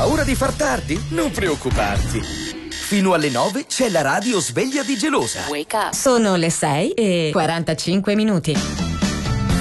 paura di far tardi? Non preoccuparti. Fino alle 9 c'è la radio sveglia di Gelosa. Sono le 6:45.